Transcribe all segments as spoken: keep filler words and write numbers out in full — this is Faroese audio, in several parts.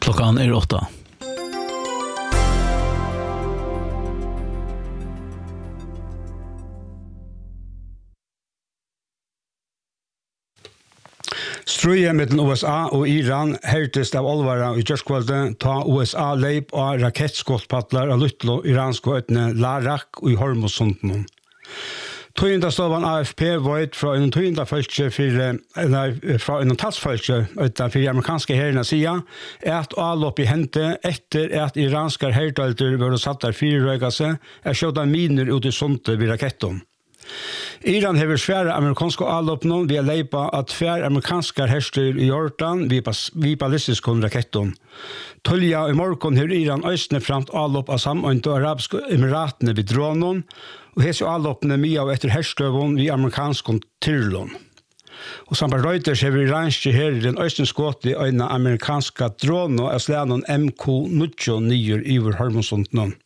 Klockan är åtta. Strøyen mellom U S A og Iran hørtes av alvara i kjørskvalget ta U S A leip av rakettskottpattler av Lutlo iranske øyne Larak og i Hormuzsunden. Tøyendastovan A F P void fra en tøyendafølge fra en talsfølge utenfor de amerikanske herrene sida er at avlopp i hente etter at iranske herrdalter var satt der fire røygase er skjøtta miner ut i sundet ved raketten. Iran hever svære amerikanske avloppene via leipa at tvær amerikanske herster i Jordan via ballistiske raketten. Tølja i morgen hever Iran østene fremt avlopp av samøynte og arabiske emiratene ved dronen, og hese avloppene mye av etter herstøvun via amerikanske tyrlån. Og samt Reuters hever iranske her den østene skått i øyne amerikanske droner av slanen M Q nittionio iver Hormuzsunden.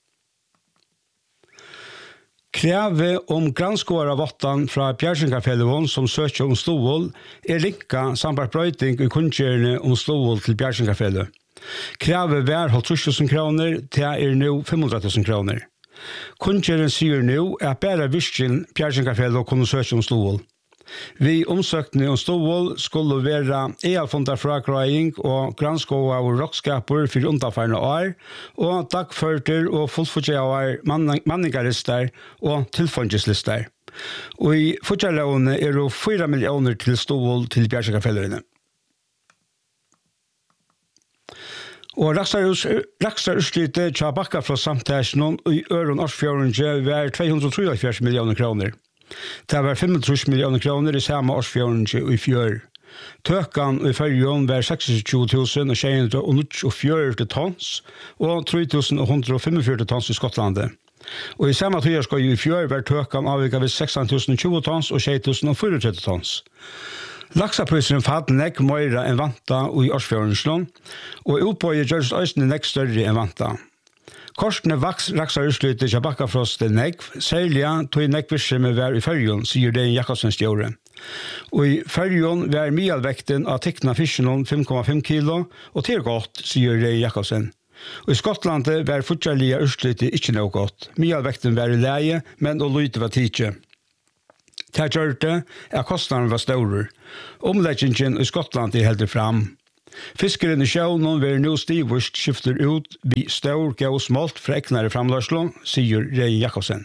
Kravet om granskåret av våttan fra Bjersingarfjellevån som søker om Stål er linka samt brøyting i kunnkjørende om Stål til Bjersingarfjellet. Kravet var halvtreds tusen kroner til er nå fem hundre tusen kroner. Kunnkjøren sier nå at bare visken Bjersingarfjellet kunne søke om Stål. Vi omsøkte om Stål skulle være e-alfondar fragrøying og granskåret av rockskaper for underfarne år, og dagførter og fullfutjøver manningarister og tilfungeslister. Og i futjølovene er det fire millioner til Stål til Bjersingarfjellene. Og Raksar-utslittet til bakka fra samtasjonen i Øren Årsfjordenge var to hundre treogfjørs millioner kroner. Det var femogtrýss millioner kroner i samme årsfjordenge i fjør. Tøkan i fyrjon var seksogtjúgu tusen og sjey hundrað og níggjuogfjøruti tons og tre tusen og hundrað og fimmogfjøruti tons i Skotlandet. Og i samme tøyerskoj i fjør var tøkan avvika ved sextan tusen og tjúgu tons og sjey tusen og fýraogtretivu tons. Laksapriseren fallt nekk meira enn vanta i årsfjordingen, og utbøyet gjøres øyne nekk større enn vanta. Korsene vaks raksar utsluttet til bakkafrost til nekv, særlig tog nekvirksomhet var i fyrjon, sier det Jakobsen stjåre. Og i fyrjon var mialvekten av tikkna fisken fem komma fem kilo, og til godt, sier det Jakobsen. Og i Skotlandet var fortsalige utsluttet ikke noe godt. Mialvekten var i leie, men å lyte var tidlig. Til kjørte er kostnaden var større. Omleggingen i Skotlandet er helt fram. Fiskeren i sjøvnen vil nå stivust skifter ut vid stor gav smålt fra eknare framløslo, sier Rei Jakobsen.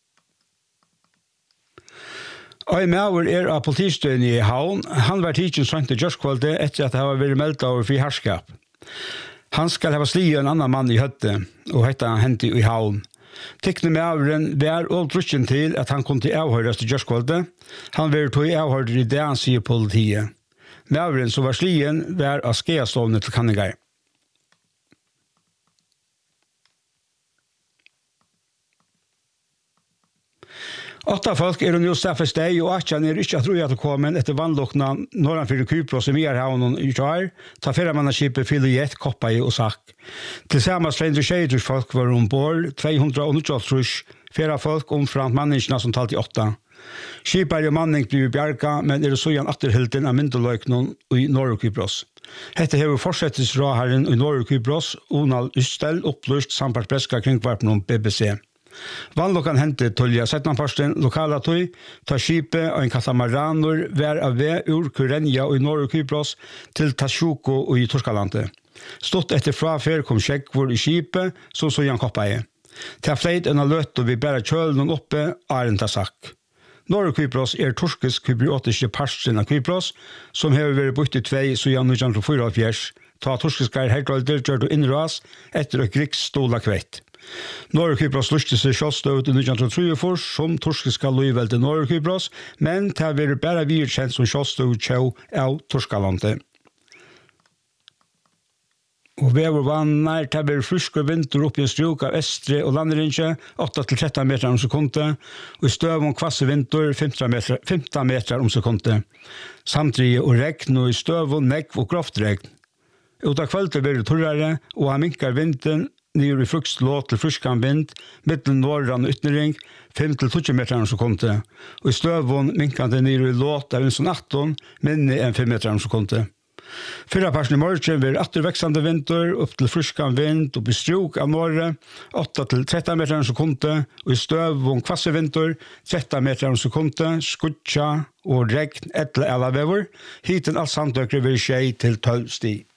Øy Mauer er av politistøyene i Havn. Han var tidsen sånt til Gjørskvalde etter at han var vært meldt over fri herskap. Han skal ha slige en annan mann i høtte, og hette han hentet i Havn. Tekne Mauren var og trukken til at han kunne avhøres til Gjørskvalde. Han var tog avhørt i det han sier politiet. Mauren som var slien var av skeastovne til Kannegar. Åtta folk er nå staffet steg, og atjan er ikke at roja til komen etter vannlokna norranfyrir Kypros i Mierhavnen i Kjar, ta ferramannskipet Filiet, Koppai og Sakk. Tilsammans tre hundre og tjei folk var ombord, to hundre og níggjuoghálvtrýss fjera folk omframt manningsna som talte i åtta. Skipar og manning blir bjarga, men er det så igjen atterhilden av myndeløyknon i Norge-Kypros. Hette hever fortsettesråherren i Norge-Kypros, Onal Ystel, opplyst samt breska kringvarpen om B B C. Vannlokkan hente tølja setnanparsten lokala tøy, ta skipet og en katamaranor vær av ved ur Kurenja og i Norge-Kypros til Tashuko og i Torskalandet. Stått etter frafer kom sjekkvor i skipet, som så igjen Koppai. Til fleit enn løtt og vi bæra kjølen oppe, er en tasakk. Norge-Kypros er torskisk kypriotiske parsten av Kypros, som har vært bort i tvei siden nitjan fýraoghálvfjerðs, ta torskiskar herrdalder gjør du innras etter å krigs stola kvett. Norge-Kypros lustet seg kjølstøvet i nitjan treogfjøruti som torskiska løyvelde Norge-Kypros, men det har vært bare virkjent som kjølstøvet kjøv av Torskalandet. Og vever vannar, det har vært friske vinter opp i en struk av Estre og Landrinje, åtta til tretton meter om sekundet, og i støv om kvasse vinter, femton meter, femton meter om sekundet. Samtidig og regn, og i støv og nekv og grovt regn. Ut av kvöldet blir det torrare, og han minkar vinden nere i fruktlåt til fruskan vind, mittelen norran og ytterring, fem til tjugo meter om sekundet, og i støvun minkar det nere i låt av en sånn atton, minne enn fem meter om sekundet. Fyrra parten i morgen vil atterväxande vinter, upp till fryskan vind och bestrok av norra, åtta till tretton meter om sekunde, och i stöv och kvasse vinter, tretton meter om sekunde, skutja och regn eller alla väver. Hiten allt samtökre vil tjej till tolv stig.